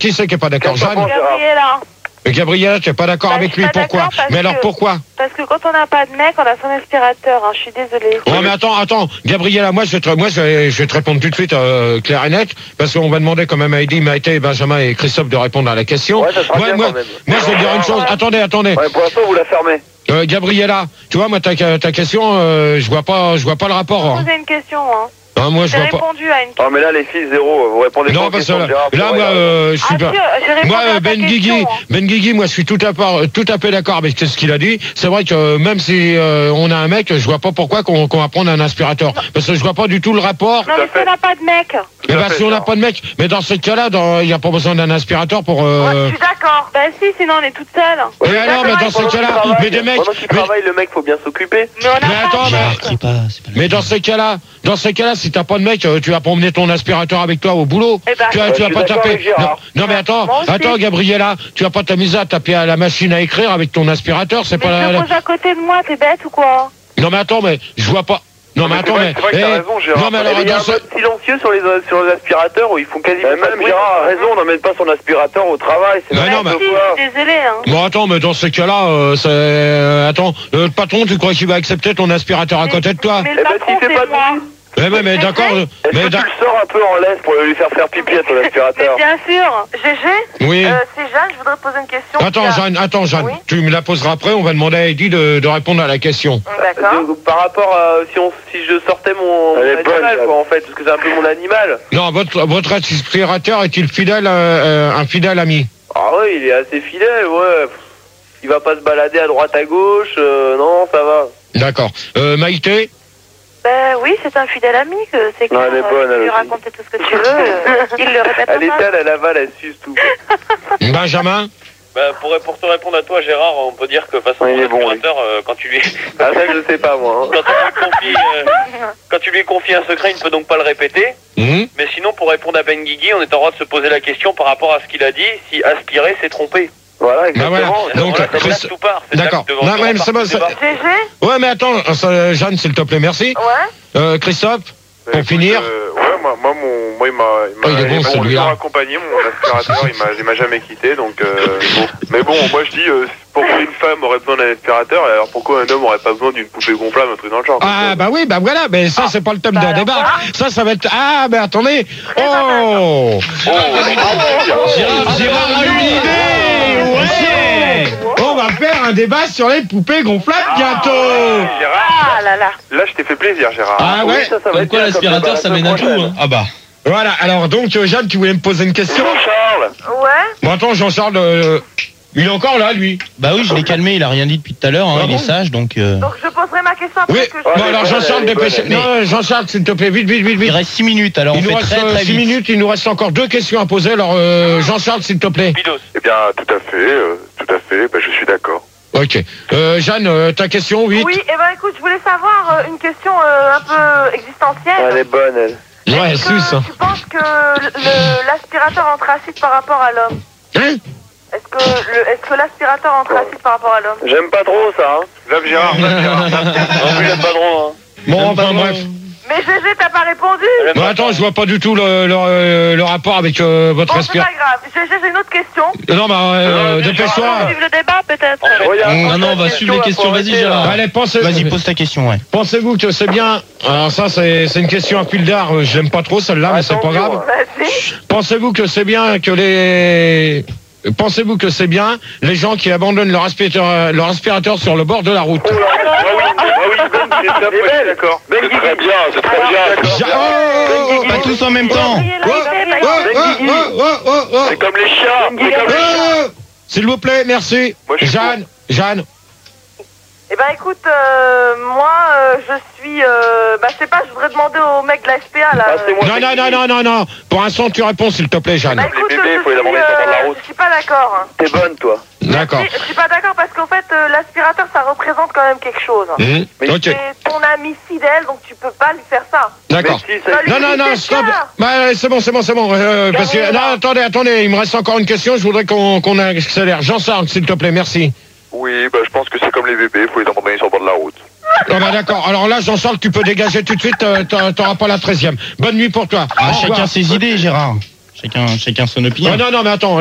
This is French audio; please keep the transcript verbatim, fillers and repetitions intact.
Qui c'est qui est pas d'accord, Jeanne? Gabriella. Gabriella, tu n'es pas d'accord bah, avec lui, pourquoi? Mais alors pourquoi? Parce que quand on n'a pas de mec, on a son aspirateur, hein, je suis désolée. Ouais, mais attends, attends, Gabriella, moi je vais te, moi, je vais, je vais te répondre tout de suite euh, clair et net, parce qu'on va demander quand même à Heidi, Maïté, Benjamin et Christophe de répondre à la question. Ouais, ça sera moi, bien moi, quand même. moi, je vais dire une chose, attendez, attendez. Ouais, pour l'instant, vous la fermez. Euh, Gabriella, tu vois, moi, ta, ta question, euh, je vois pas, je vois pas le rapport. Hein. Vous avez une question, hein. Ah, moi, je J'ai vois répondu pas. à une question. Ah, mais là, les filles, zéro. Vous répondez non, pas parce que là, Gérard, là moi, euh, je suis ah, pas. Si, moi, à Ben Guigui, question, hein. Ben Guigui, moi, je suis tout à, part, tout à fait d'accord avec ce qu'il a dit. C'est vrai que même si euh, on a un mec, je vois pas pourquoi qu'on qu'on va prendre un aspirateur. Non. Parce que je vois pas du tout le rapport. Non, mais si on n'a pas de mec. Mais bah, si on n'a pas de mec, mais dans ce cas-là, il n'y a pas besoin d'un aspirateur pour. Euh... Ouais, je suis d'accord. Bah si, sinon on est toute seule. Et alors, mais dans ce cas-là, mais des mecs. Pendant qu'il travaille, le mec, faut bien s'occuper. Mais on a mais attends, mais, pas, pas mais dans ces cas-là, dans ces cas-là, si t'as pas de mec, tu vas promener ton aspirateur avec toi au boulot. Eh ben, tu vas, bah, tu vas pas taper. Non, non, mais attends, attends, Gabriella, tu vas pas t'amuser à taper à la machine à écrire avec ton aspirateur, c'est mais pas je la. le pose à côté de moi, t'es bête ou quoi? Non, mais attends, mais je vois pas. Non, mais, mais attends, mais. C'est vrai que t'as raison, Gérard. Non, mais alors, il y a un ce... mode silencieux sur les, sur les aspirateurs où ils font quasiment. Mais même Gérard a raison, on n'emmène pas son aspirateur au travail. C'est non, mais. Si, je suis désolé, hein. Bon, attends, mais dans ce cas-là, euh, c'est. Euh, attends, le patron, tu crois qu'il va accepter ton aspirateur à côté de toi? Mais le patron, c'est moi. Mais, mais, mais d'accord. Est-ce que tu le sors un peu en laisse pour lui faire faire pipi à ton aspirateur? Mais bien sûr. Gégé. Oui. Euh, c'est Jeanne, je voudrais poser une question. Attends, Jeanne, attends, Jeanne. Oui. Tu me la poseras après, on va demander à Heidi de, de répondre à la question. D'accord. Par rapport à si, on, si je sortais mon, mon animal, quoi, en fait, parce que c'est un peu mon animal. Non, votre, votre aspirateur est-il fidèle, euh, un fidèle ami? Ah oui, il est assez fidèle, ouais. Il va pas se balader à droite à gauche, euh, non, ça va. D'accord. Euh, Maïté? Ben oui, c'est un fidèle ami, que c'est clair. Elle est bonne, tu elle lui aussi. racontes tout ce que tu veux, euh, il le répète. Elle est telle, elle avale, elle suce tout. Benjamin? Bah, pour, pour te répondre à toi, Gérard, on peut dire que façon il est bon, aspirateur, euh, quand tu lui... Ah ça, je sais pas, moi. Hein. Quand, tu lui confies, euh, quand tu lui confies un secret, il ne peut donc pas le répéter. Mmh. Mais sinon, pour répondre à Ben Guigui, on est en droit de se poser la question par rapport à ce qu'il a dit, si aspirer, c'est tromper. Voilà, exactement. Bah voilà. Donc, voilà, Chris... là, tout part. D'accord. Non, mais c'est bon, ça... Ouais, mais attends, ça, Jeanne, s'il te plaît, merci. Ouais. Euh, Christophe, pour écoute, finir. Euh, ouais, moi, moi, mon, moi, il m'a, il m'a, oh, il est bon, il m'a celui-là. toujours accompagné, mon aspirateur, il m'a, il m'a jamais quitté, donc, euh, bon. Mais bon, moi, je dis, euh, pourquoi une femme aurait besoin d'un aspirateur, et alors pourquoi un homme aurait pas besoin d'une poupée gonflable, un truc dans le genre? Ah, bah oui, bah voilà, mais ça, c'est pas le thème d'un débat. Ça, ça va être. Ah, mais attendez. Oh! Gérard, Gérard a une idée. Ouais. On va faire un débat sur les poupées gonflables bientôt. Ah là là. Là, je t'ai fait plaisir, Gérard. Ah ouais. ça, ça va Comme être quoi bien, l'aspirateur, comme ça mène à tout. Hein. Ah bah. Voilà, alors donc, euh, Jeanne, tu voulais me poser une question? Jean-Charles. Ouais. Bon, attends, Jean-Charles, euh, il est encore là, lui. Bah oui, je l'ai calmé, il a rien dit depuis tout à l'heure, hein, Ah il bon est sage, donc... Euh... Donc je poserai ma question après Oui, que je... bon, elle est alors bonne, Jean-Charles, elle est bonne, dépêche. elle est Non, Jean-Charles, s'il te plaît, vite, vite, vite, Il vite. reste six minutes, alors Il on nous fait reste très très six vite. minutes, il nous reste encore deux questions à poser, alors euh, Jean-Charles, s'il te plaît. Pidos. Eh bien, tout à fait, euh, tout à fait, bah, je suis d'accord. Ok. Euh, Jeanne, euh, ta question, vite. Oui, et eh ben écoute, je voulais savoir euh, une question euh, un peu existentielle. Elle est bonne, elle. Ouais, Est-ce que suce. tu penses que le- l'aspirateur anthracite par rapport à l'homme? Hein? Est-ce que le- est-ce que l'aspirateur anthracite par rapport à l'homme? J'aime pas trop ça, hein. Lave Gérard, lave Gérard. Non plus, j'aime pas trop, hein. Bon, enfin, bref. Mais Gégé, t'as pas répondu? Bon, attends, je vois pas du tout le, le, euh, le rapport avec euh, votre Bon, c'est aspirateur. pas grave. Gégé, j'ai une autre question. Non, bah, euh, Euh, dépêche-toi. On va suivre le débat, peut-être. Regarde, Non, non, on va suivre les questions, vas-y Gérard. Allez, pensez, Vas-y, pose ta question, ouais. pensez-vous que c'est bien. Alors, ça, c'est c'est une question à fil d'art. euh, J'aime pas trop celle-là, mais c'est pas grave. Vas-y. Pensez-vous que c'est bien que les. Pensez-vous que c'est bien les gens qui abandonnent leur aspirateur, leur aspirateur sur le bord de la route? Ah oui, ah oui, Ben, c'est top, ouais, je suis d'accord. Ben C'est Guigui. très bien, c'est très bien. Ja- oh, oh, oh, Pas tous en même temps. Gabriel, oh, arrêtez, oh, Gabriel. oh, oh, oh, oh, oh. C'est comme les chiens, c'est comme les chiens. Oh, s'il vous plaît, merci. Moi, je suis Jeanne, Jeanne. Eh ben écoute, euh, moi euh, je suis, euh, bah je sais pas, je voudrais demander au mec de la S P A là. Ah, c'est moi. Non, non, non, non, non, non. Pour l'instant, tu réponds, s'il te plaît, Jeanne. Bah écoute, Les bébés, je, faut les suis, abandonner sur le bord de la route. je suis pas d'accord. Hein. T'es bonne, toi. D'accord. Je, je suis pas d'accord parce qu'en fait euh, l'aspirateur ça représente quand même quelque chose. Mmh. Ok. C'est ton ami fidèle donc tu peux pas lui faire ça. D'accord. Mais si, ça- Bah, lui, Non, non, il non, fait stop. ça. Bah, c'est bon, c'est bon, c'est bon. Euh, parce que, Gabriel, non, là. attendez, attendez, il me reste encore une question. Je voudrais qu'on qu'on accélère. Jean-Charles, s'il te plaît, merci. Oui, bah, je pense que c'est comme les bébés, faut les abandonner sur le bord de la route. Ah bah d'accord. Alors là, Jean-Charles, tu peux dégager tout de suite. euh, t'auras pas la treizième. Bonne nuit pour toi. Ah, Au revoir. chacun ses idées, Gérard. Chacun, chacun son opinion. Non, non, non, mais attends.